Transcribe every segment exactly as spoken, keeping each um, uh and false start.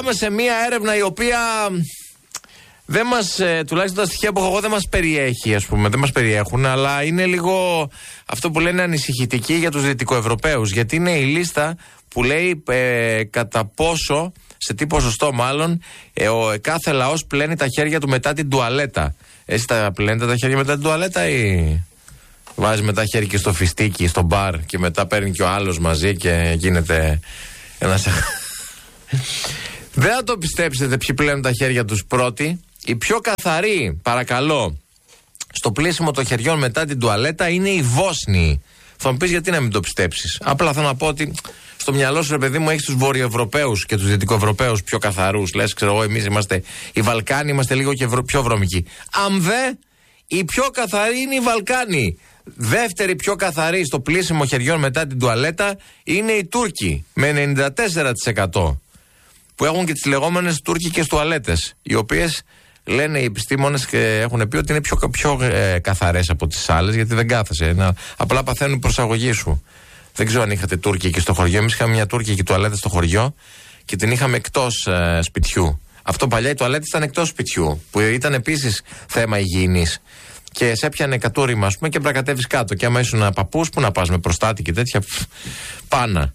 πάμε σε μία έρευνα η οποία δεν μας, ε, τουλάχιστον τα στοιχεία που έχω εγώ δεν μας περιέχει, ας πούμε, δεν μας περιέχουν, αλλά είναι λίγο αυτό που λένε ανησυχητική για τους Δυτικοευρωπαίους, γιατί είναι η λίστα που λέει ε, κατά πόσο, σε τι ποσοστό μάλλον, ε, ο, κάθε λαός πλένει τα χέρια του μετά την τουαλέτα. Εσύ τα πλένετε τα χέρια μετά την τουαλέτα ή βάζει μετά χέρι και στο φιστίκι, στο μπαρ και μετά παίρνει και ο άλλος μαζί και γίνεται ένας... Δεν θα το πιστέψετε ποιοι πλένουν τα χέρια τους πρώτοι. Οι πιο καθαροί, παρακαλώ, στο πλήσιμο των χεριών μετά την τουαλέτα είναι οι Βόσνοι. Θα μου πεις γιατί να μην το πιστέψεις. Απλά θέλω να πω ότι στο μυαλό σου, ρε παιδί μου, έχεις τους Βορειοευρωπαίους και τους Δυτικοευρωπαίους πιο καθαρούς. Λες, ξέρω εγώ, εμείς είμαστε οι Βαλκάνοι, είμαστε λίγο και πιο βρωμικοί. Αν δε, οι πιο καθαροί είναι οι Βαλκάνοι. Δεύτερη πιο καθαρή στο πλήσιμο χεριών μετά την τουαλέτα είναι οι Τούρκοι με ενενήντα τέσσερα τοις εκατό. Που έχουν και τις λεγόμενες τουρκικές τουαλέτες, οι οποίες λένε οι επιστήμονες και έχουν πει ότι είναι πιο, πιο ε, καθαρές από τις άλλες, γιατί δεν κάθεσαι. Να, απλά παθαίνουν προσαγωγή σου. Δεν ξέρω αν είχατε τουρκική στο χωριό. Εμείς είχαμε μια τουρκική τουαλέτα στο χωριό και την είχαμε εκτός ε, σπιτιού. Αυτό παλιά η τουαλέτα ήταν εκτός σπιτιού, που ήταν επίσης θέμα υγιεινής. Και σε έπιανε κατούριμα, ας πούμε, και πρέπει να κατέβεις κάτω. Και άμα ήσουν παππούς, πού να πας με προστάτη και τέτοια. Πάνα.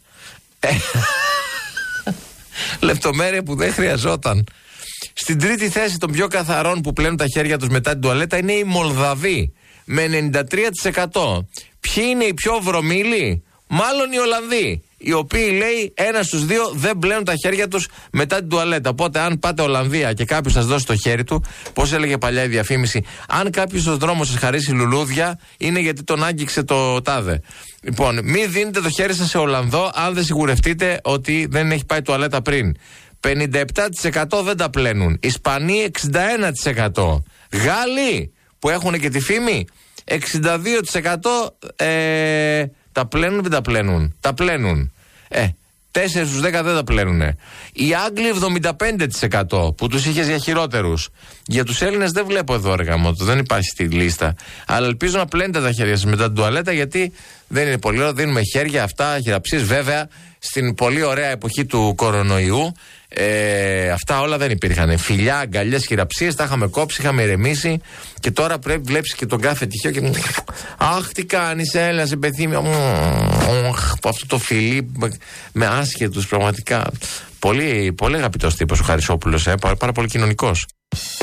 Λεπτομέρεια που δεν χρειαζόταν. Στην τρίτη θέση των πιο καθαρών που πλένουν τα χέρια τους μετά την τουαλέτα είναι οι Μολδαβοί με ενενήντα τρία τοις εκατό. Ποιοι είναι οι πιο βρωμίλοι? Μάλλον οι Ολλανδοί, οι οποίοι, λέει, ένα στους δύο δεν πλένουν τα χέρια τους μετά την τουαλέτα. Οπότε αν πάτε Ολλανδία και κάποιος σας δώσει το χέρι του, πώς έλεγε παλιά η διαφήμιση, αν κάποιος στον δρόμο σας χαρίσει λουλούδια, είναι γιατί τον άγγιξε το τάδε. Λοιπόν, μην δίνετε το χέρι σας σε Ολλανδό αν δεν σιγουρευτείτε ότι δεν έχει πάει τουαλέτα πριν. πενήντα επτά τοις εκατό δεν τα πλένουν. Ισπανοί εξήντα ένα τοις εκατό. Γάλλοι που έχουν και τη φήμη εξήντα δύο τοις εκατό ε, τα πλένουν, δεν τα πλένουν. Τα πλένουν. Ε, τέσσερα στους δέκα δεν τα πλένουν. Οι Άγγλοι εβδομήντα πέντε τοις εκατό που τους είχες για χειρότερους. Για τους Έλληνες δεν βλέπω εδώ έργα του, δεν υπάρχει στη λίστα. Αλλά ελπίζω να πλένετε τα χέρια σας μετά την τουαλέτα, γιατί δεν είναι πολύ ωραίο. Δίνουμε χέρια, αυτά, χειραψίες. Βέβαια, στην πολύ ωραία εποχή του κορονοϊού, ε, αυτά όλα δεν υπήρχαν. Φιλιά, αγκαλιές, χειραψίες, τα είχαμε κόψει, είχαμε ηρεμήσει. Και τώρα πρέπει βλέπεις και τον κάθε τυχαίο και. Αχ, τι κάνεις, έλα, σε πεθύμιο. Αυτό το φιλί με άσχετους, πραγματικά. Πολύ, πολύ αγαπητός τύπος ο Χαρισόπουλος, ε, πάρα, πάρα πολύ κοινωνικός.